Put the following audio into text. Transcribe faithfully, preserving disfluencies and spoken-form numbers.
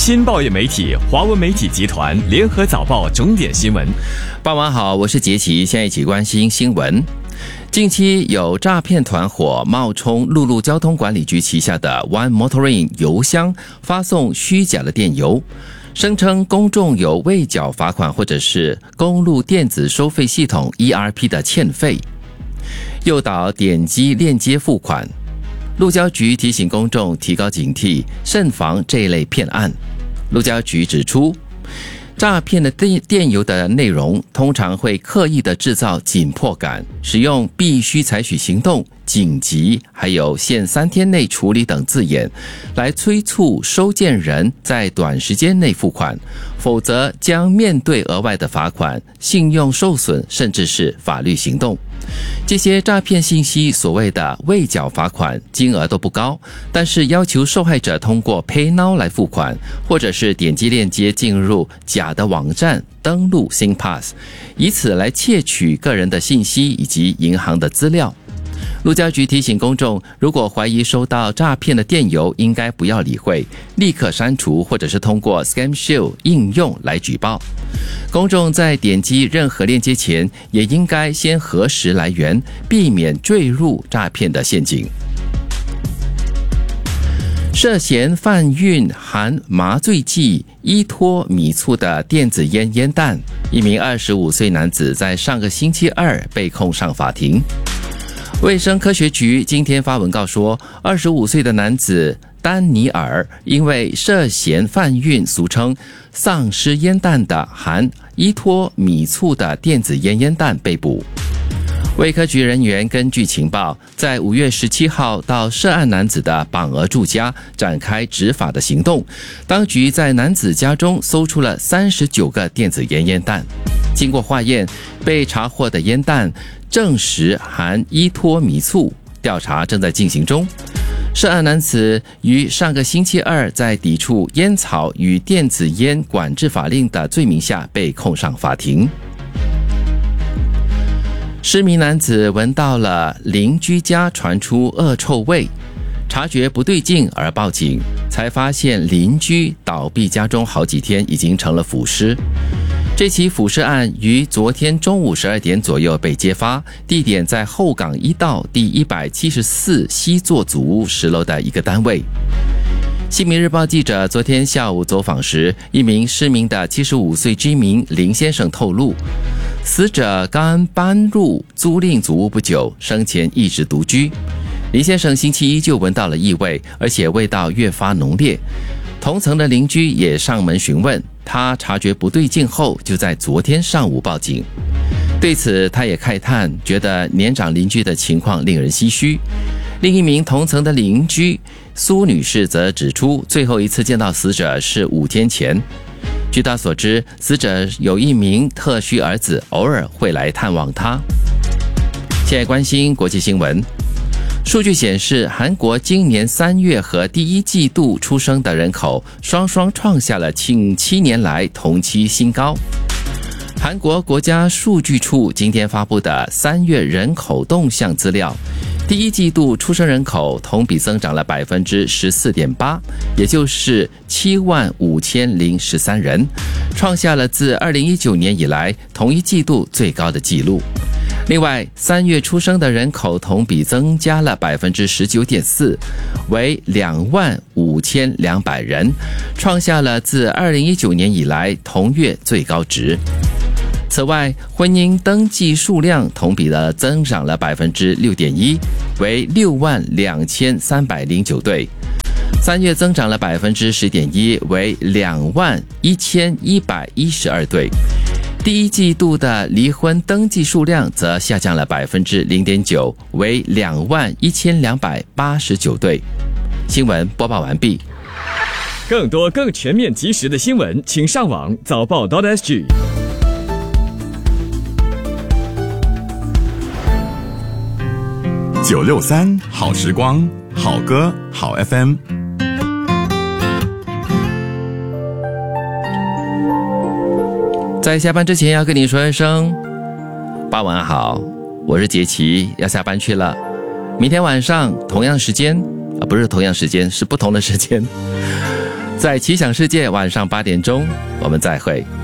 新报业媒体华文媒体集团联合早报重点新闻。 傍晚好，我是杰奇，现在一起关心新闻。近期有诈骗团伙冒充陆路交通管理局旗下的 One Motoring 邮箱，发送虚假的电邮，声称公众有未缴罚款或者是公路电子收费系统 E R P 的欠费，诱导点击链接付款。路交局提醒公众提高警惕，慎防这一类骗案。路交局指出，诈骗的电邮的内容通常会刻意的制造紧迫感，使用必须采取行动、紧急，还有限三天内处理等字眼，来催促收件人在短时间内付款，否则将面对额外的罚款、信用受损，甚至是法律行动。这些诈骗信息所谓的未缴罚款金额都不高，但是要求受害者通过 PayNow 来付款，或者是点击链接进入假的网站登录 SingPass， 以此来窃取个人的信息以及银行的资料。路交局提醒公众，如果怀疑收到诈骗的电邮，应该不要理会，立刻删除，或者是通过 Scam Shield 应用来举报。公众在点击任何链接前，也应该先核实来源，避免坠入诈骗的陷阱。涉嫌贩运含麻醉剂依托米醋的电子烟烟弹，一名二十五岁男子在上个星期二被控上法庭。卫生科学局今天发文告说，二十五岁的男子丹尼尔因为涉嫌贩运俗称丧尸烟弹的含依托米醋的电子烟烟弹被捕。卫科局人员根据情报，在五月十七号到涉案男子的榜额住家展开执法的行动。当局在男子家中搜出了三十九个电子烟烟弹，经过化验，被查获的烟弹证实含依托米醋，调查正在进行中。涉案男子于上个星期二在抵触烟草与电子烟管制法令的罪名下被控上法庭。失明男子闻到了邻居家传出恶臭味，察觉不对劲而报警，才发现邻居倒闭家中好几天，已经成了腐尸。这起腐尸案于昨天中午十二点左右被揭发，地点在后港一道第一百七十四西座祖屋十楼的一个单位。新民日报记者昨天下午走访时，一名失明的七十五岁居民林先生透露，死者刚搬入租赁祖屋不久，生前一直独居。林先生星期一就闻到了异味，而且味道越发浓烈。同层的邻居也上门询问，他察觉不对劲后，就在昨天上午报警。对此，他也慨叹，觉得年长邻居的情况令人唏嘘。另一名同层的邻居苏女士则指出，最后一次见到死者是五天前。据她所知，死者有一名特需儿子，偶尔会来探望他。现在关心国际新闻。数据显示，韩国今年三月和第一季度出生的人口双双创下了近七年来同期新高。韩国国家数据处今天发布的三月人口动向资料，第一季度出生人口同比增长了 百分之十四点八， 也就是七万五千零十三人，创下了自二零一九年以来同一季度最高的纪录。另外，三月出生的人口同比增加了 百分之十九点四， 为两万五千两百人，创下了自二零一九年以来同月最高值。此外，婚姻登记数量同比的增长了 百分之六点一， 为六万两千三百零九对。三月增长了 百分之十点一， 为两万一千一百一十二对。第一季度的离婚登记数量则下降了 百分之零点九， 为两万一千两百八十九对。新闻播报完毕。 更多更全面及时的新闻，请上网早报 .sg。 九六三好时光，好歌好 F M。 在下班之前要跟你说一声傍晚好，我是杰奇，要下班去了。明天晚上同样时间啊，不是同样时间，是不同的时间。 在奇想世界晚上八点钟，我们再会。